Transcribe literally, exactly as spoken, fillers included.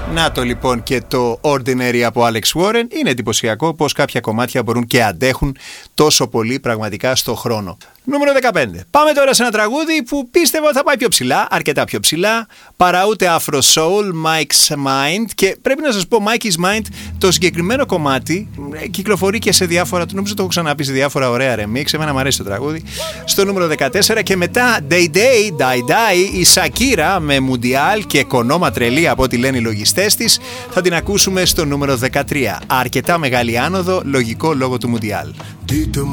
Να το λοιπόν και το Ordinary από Alex Warren. Είναι εντυπωσιακό πως κάποια κομμάτια μπορούν και αντέχουν τόσο πολύ πραγματικά στο χρόνο. Νούμερο δεκαπέντε. Πάμε τώρα σε ένα τραγούδι που πίστευα θα πάει πιο ψηλά, αρκετά πιο ψηλά, παρά ούτε Afro Soul, Mike's Mind. Και πρέπει να σας πω, Mike's Mind, το συγκεκριμένο κομμάτι κυκλοφορεί και σε διάφορα, νομίζω το έχω ξαναπεί, σε διάφορα ωραία remix. Εμένα μου αρέσει το τραγούδι. Στο νούμερο δεκατέσσερα και μετά Day Day, Die Die, η Shakira με Mundial και κονόμα τρελή από ό,τι λένε οι λογιστές της, θα την ακούσουμε στο νούμερο δεκατρία. Αρκετά μεγάλη άνοδο, λογικό λόγω του Mundial.